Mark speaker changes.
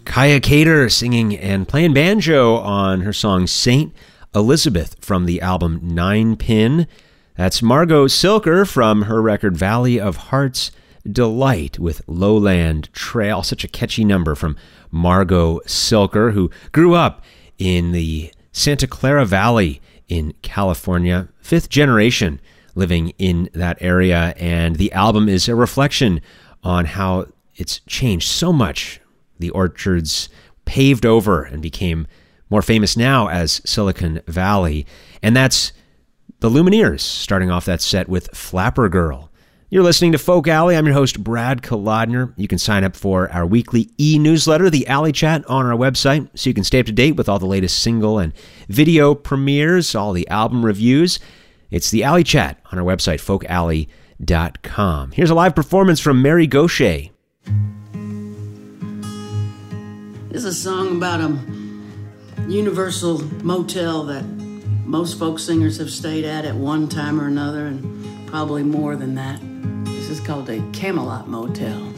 Speaker 1: Kaya Cater singing and playing banjo on her song Saint Elizabeth from the album Nine Pin. That's Margot Silker from her record Valley of Heart's Delight with Lowland Trail. Such a catchy number from Margot Silker, who grew up in the Santa Clara Valley in California, fifth generation living in that area. And the album is a reflection on how it's changed so much. The Orchards paved over and became more famous now as Silicon Valley. And that's the Lumineers, starting off that set with Flapper Girl. You're listening to Folk Alley. I'm your host, Brad Kolodner. You can sign up for our weekly e-newsletter, The Alley Chat, on our website, so you can stay up to date with all the latest single and video premieres, all the album reviews. It's The Alley Chat on our website, folkalley.com. Here's a live performance from Mary Gauthier.
Speaker 2: This is a song about a universal motel that most folk singers have stayed at one time or another, and probably more than that. This is called a Camelot Motel.